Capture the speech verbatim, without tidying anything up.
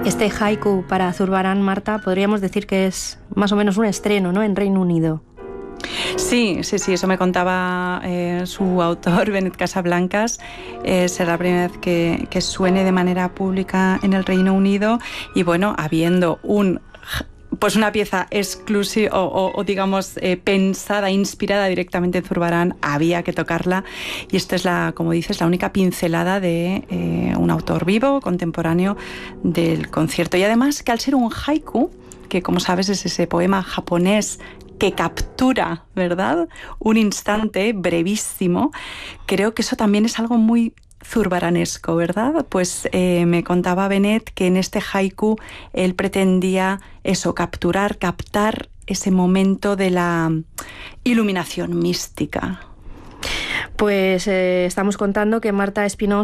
Este haiku para Zurbarán, Marta, podríamos decir que es más o menos un estreno, ¿no?, en Reino Unido. Sí, sí, sí, eso me contaba eh, su autor, Benet Casablancas. Eh, será la primera vez que, que suene de manera pública en el Reino Unido y bueno, habiendo un... pues una pieza exclusiva o, o, o digamos eh, pensada, inspirada directamente en Zurbarán, había que tocarla y esta es la, como dices, la única pincelada de eh, un autor vivo, contemporáneo del concierto. Y además que al ser un haiku, que como sabes es ese poema japonés que captura, ¿verdad?, un instante brevísimo, creo que eso también es algo muy zurbaranesco, ¿verdad? Pues eh, me contaba Benet que en este haiku él pretendía eso, capturar, captar ese momento de la iluminación mística. Pues eh, estamos contando que Marta Espinosa